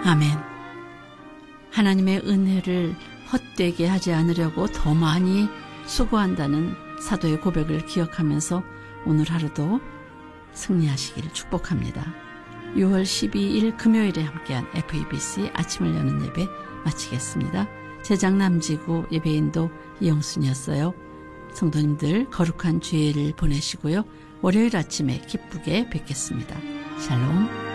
아멘. 하나님의 은혜를 헛되게 하지 않으려고 더 많이 수고한다는 사도의 고백을 기억하면서 오늘 하루도 승리하시기를 축복합니다. 6월 12일 금요일에 함께한 FEBC 아침을 여는 예배 마치겠습니다. 제작 남지구 예배인도 이영순이었어요. 성도님들 거룩한 주일을 보내시고요. 월요일 아침에 기쁘게 뵙겠습니다. 샬롬.